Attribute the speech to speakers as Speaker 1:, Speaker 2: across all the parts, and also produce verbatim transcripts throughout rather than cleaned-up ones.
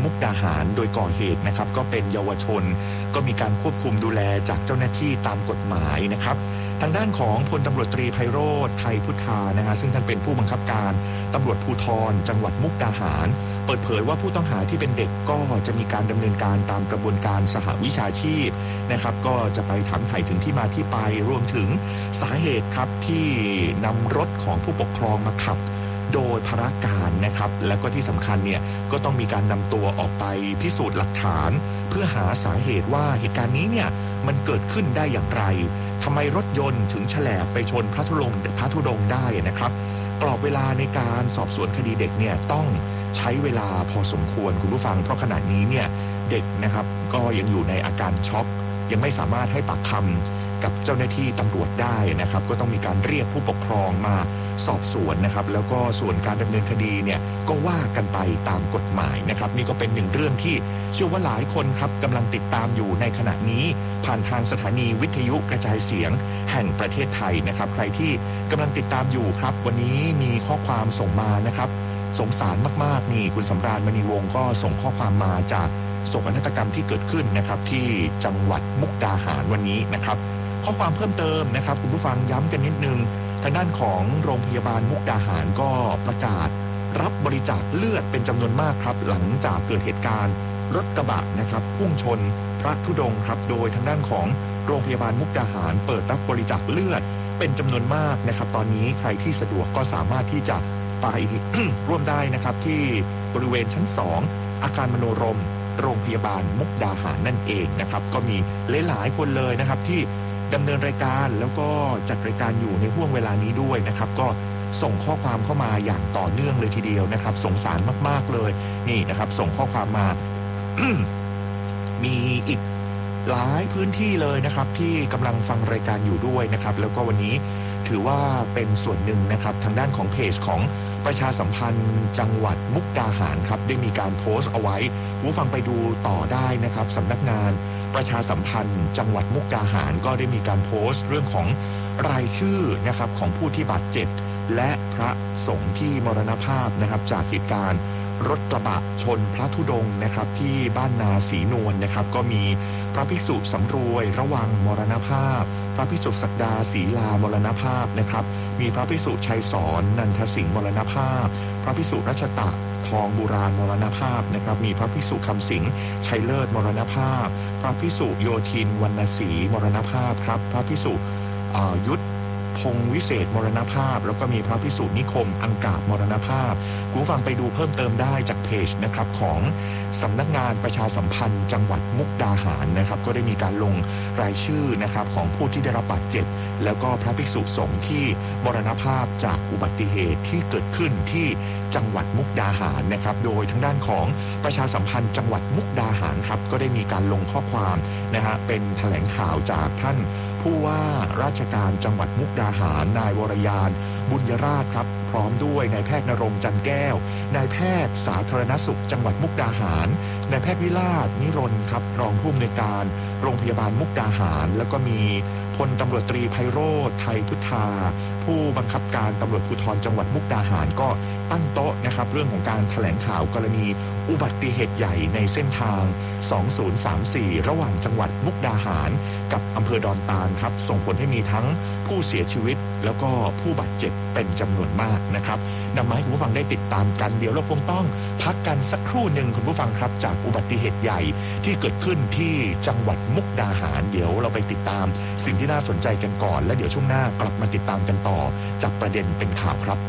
Speaker 1: มุกดาหารโดยก่อเหตุนะครับก็เป็นเยาวชนก็มีการควบคุมดูแลจากเจ้าหน้าที่ตามกฎหมายนะครับทางด้านของพลตำรวจตรีไพโรจน์ไทยพุทธานะฮะซึ่งท่านเป็นผู้บังคับการตำรวจภูธรจังหวัดมุกดาหารเปิดเผยว่าผู้ต้องหาที่เป็นเด็กก็จะมีการดำเนินการตามกระบวนการสหวิชาชีพนะครับก็จะไปถามไถ่ถึงที่มาที่ไปรวมถึงสาเหตุครับที่นำรถของผู้ปกครองมาขับโดยพระการนะครับแล้วก็ที่สำคัญเนี่ยก็ต้องมีการนำตัวออกไปพิสูจน์หลักฐานเพื่อหาสาเหตุว่าเหตุการณ์นี้เนี่ยมันเกิดขึ้นได้อย่างไรทำไมรถยนต์ถึงแฉลบไปชนพระธุดงค์พระธุดงค์ได้นะครับกรอบเวลาในการสอบสวนคดีเด็กเนี่ยต้องใช้เวลาพอสมควรคุณผู้ฟังเพราะขณะนี้เนี่ยเด็กนะครับก็ยังอยู่ในอาการช็อกยังไม่สามารถให้ปากคำกับเจ้าหน้าที่ตำรวจได้นะครับก็ต้องมีการเรียกผู้ปกครองมาสอบสวนนะครับแล้วก็ส่วนการดำเนินคดีเนี่ยก็ว่ากันไปตามกฎหมายนะครับนี่ก็เป็นหนึ่งเรื่องที่เชื่อว่าหลายคนครับกำลังติดตามอยู่ในขณะนี้ผ่านทางสถานีวิทยุกระจายเสียงแห่งประเทศไทยนะครับใครที่กำลังติดตามอยู่ครับวันนี้มีข้อความส่งมานะครับสงสารมากๆนี่คุณสำราญมณีวงศ์ก็ส่งข้อความมาจากโศกนาฏกรรมที่เกิดขึ้นนะครับที่จังหวัดมุกดาหารวันนี้นะครับข้อความเพิ่มเติมนะครับคุณผู้ฟังย้ำกันนิดนึงทางด้านของโรงพยาบาลมุกดาหารก็ประกาศรับบริจาคเลือดเป็นจำนวนมากครับหลังจากเกิดเหตุการณ์รถกระบะนะครับพุ่งชนพระธุดงค์ครับโดยทางด้านของโรงพยาบาลมุกดาหารเปิดรับบริจาคเลือดเป็นจำนวนมากนะครับตอนนี้ใครที่สะดวกก็สามารถที่จะไป ร่วมได้นะครับที่บริเวณชั้นสองอาคารมโนรมโรงพยาบาลมุกดาหารนั่นเองนะครับก็มีหลายๆคนเลยนะครับที่ดำเนินรายการแล้วก็จัดรายการอยู่ในห่วงเวลานี้ด้วยนะครับก็ส่งข้อความเข้ามาอย่างต่อเนื่องเลยทีเดียวนะครับสงสารมากๆเลยนี่นะครับส่งข้อความมา มีอีกหลายพื้นที่เลยนะครับที่กำลังฟังรายการอยู่ด้วยนะครับแล้วก็วันนี้ถือว่าเป็นส่วนหนึ่งนะครับทางด้านของเพจของประชาสัมพันธ์จังหวัดมุกดาหารครับได้มีการโพสต์เอาไว้ผู้ฟังไปดูต่อได้นะครับสำนักงานประชาสัมพันธ์จังหวัดมุกดาหารก็ได้มีการโพสต์เรื่องของรายชื่อนะครับของผู้ที่บาดเจ็บและพระสงฆ์ที่มรณภาพนะครับจากเหตุการณ์รถกระบะชนพระธุดงค์นะครับที่บ้านนาศรีนวลนะครับก็มีพระภิกษุสำรวยระวังมรณภาพพระภิกษุศักดาศรีลามรณภาพนะครับมีพระภิกษุชัยสอนนันทสิงห์มรณภาพพระภิกษุรัชตะทองบุราณมรณภาพนะครับมีพระภิกษุคำสิงห์ชัยเลิศมรณภาพพระภิกษุโยธินวรรณศรีมรณภาพครับพระภิกษุยุทธพงวิเศษมรณภาพแล้วก็มีพระภิกษุนิคมอังกาบมรณภาพคุณฟังไปดูเพิ่มเติมได้จากเพจนะครับของสำนักงานประชาสัมพันธ์จังหวัดมุกดาหารนะครับก็ได้มีการลงรายชื่อนะครับของผู้ที่ได้รับบาดเจ็บแล้วก็พระภิกษุสงฆ์ที่มรณภาพจากอุบัติเหตุที่เกิดขึ้นที่จังหวัดมุกดาหารนะครับโดยทางด้านของประชาสัมพันธ์จังหวัดมุกดาหารครับก็ได้มีการลงข้อความนะฮะเป็นแถลงข่าวจากท่านผู้ว่าราชการจังหวัดมุกดาหารนายวรยานบุญยราชครับพร้อมด้วยนายแพทย์ณรงค์จันแก้วนายแพทย์สาธารณสุขจังหวัดมุกดาหารนายแพทย์วิราชนิรนต์ครับรองผู้อำนวยการโรงพยาบาลมุกดาหารแล้วก็มีพลตำรวจตรีไพโรจน์ไทยพุทธาผู้บังคับการตำรวจภูธรจังหวัดมุกดาหารก็ตั้งโต๊ะนะครับเรื่องของการแถลงข่าวกรณีอุบัติเหตุใหญ่ในเส้นทางสองศูนย์สามสี่ระหว่างจังหวัดมุกดาหารกับอำเภอดอนตาลครับส่งผลให้มีทั้งผู้เสียชีวิตแล้วก็ผู้บาดเจ็บเป็นจำนวนมากนะครับนำมาให้คุณผู้ฟังได้ติดตามกันเดี๋ยวเราคงต้องพักกันสักครู่หนึ่งคุณผู้ฟังครับจากอุบัติเหตุใหญ่ที่เกิดขึ้นที่จังหวัดมุกดาหารเดี๋ยวเราไปติดตามสิ่งที่น่าสนใจกันก่อนและเดี๋ยวช่วงหน้ากลับมาติดตามกันต่อจากประเด็นเป็นข่าวครับ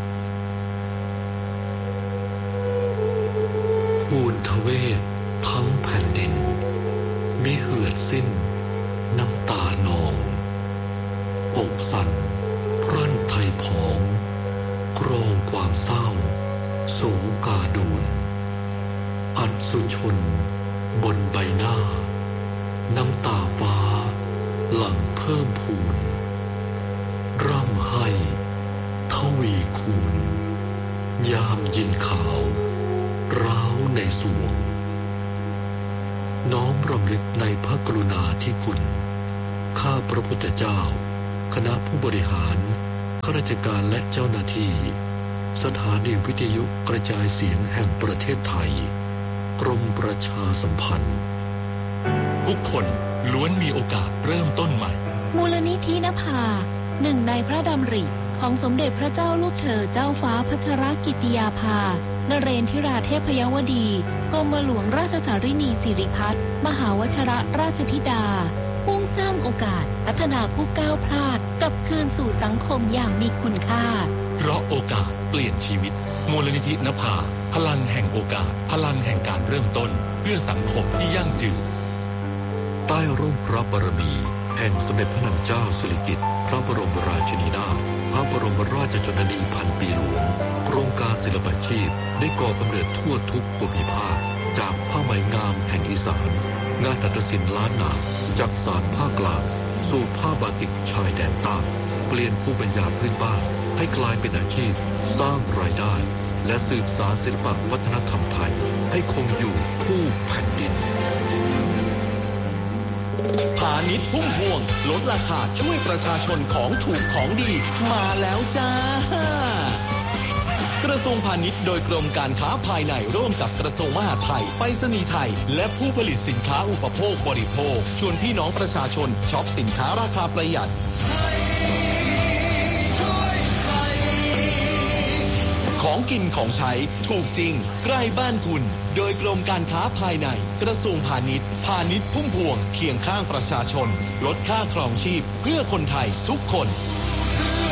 Speaker 2: ปูนทเวศทั้งแผ่นดินมิเหือดสิ้นน้ำตานองอกสั่นพรั่นไทยผองกรองความเศร้าสูกาดูนอัศสุชนบนใบหน้าน้ำตาฟ้าหลั่งเพิ่มพูนร่ำไห้ทวีคูณยามยินข่าวร้าวในสวงน้อมรำลึกในพระกรุณาธิคุณข้าพระพุทธเจ้าคณะผู้บริหารข้าราชการและเจ้าหน้าที่สถานีวิทยุกระจายเสียงแห่งประเทศไทยกรมประชาสัมพันธ์
Speaker 3: ทุกคนล้วนมีโอกาสเริ่มต้นใหม่
Speaker 4: มูลนิธินภาหนึ่งในพระดำริของสมเด็จพระเจ้าลูกเธอเจ้าฟ้าพัชรกิติยาภานเรนทิราเทพยวดีกรมหลวงราชสารินีสิริพัฒน์มหาวชิรราชธิดามุ่งสร้างโอกาสพัฒนาผู้ก้าวพลาดกลับคืนสู่สังคมอย่างมีคุณค่า
Speaker 3: เพราะโอกาสเปลี่ยนชีวิตมูลนิธินภาพลังแห่งโอกาสพลังแห่งการเริ่มต้นเพื่อสังคมที่ยั่งยืน
Speaker 2: ใต้ร่มพระบารมีแห่งสมเด็จพระนางเจ้าสิริกิติ์พระบรมราชินีนาถพระบรมราชชนนีพันปีหลวงโครงการศิลปาชีพได้ก่อกำเนิดทั่วทุกภูมิภาคจากผ้าไหมงามแห่งอีสานงานหัตถศิลป์ล้านนาจากสานภาคกลางสู่ผ้าบาติกชายแดนใต้เปลี่ยนภูมิปัญญาพื้นบ้านให้กลายเป็นอาชีพสร้างรายได้และสืบสานศิลปวัฒนธรรมไทยให้คงอยู่คู่แผ่นดิน
Speaker 5: พาณิชย์พุ่มพวงลดราคาช่วยประชาชนของถูกของดีมาแล้วจ้ากระทรวงพาณิชย์โดยกรมการค้าภายในร่วมกับกระทรวงมหาดไทยไปรษณีย์ไทยและผู้ผลิตสินค้าอุปโภคบริโภคชวนพี่น้องประชาชนช็อปสินค้าราคาประหยัดของกินของใช้ถูกจริงใกล้บ้านคุณโดยกรมการค้าภายในกระทรวงพาณิชย์พาณิชย์พุ่มพวงเคียงข้างประชาชนลดค่าครองชีพเพื่อคนไทยทุกคน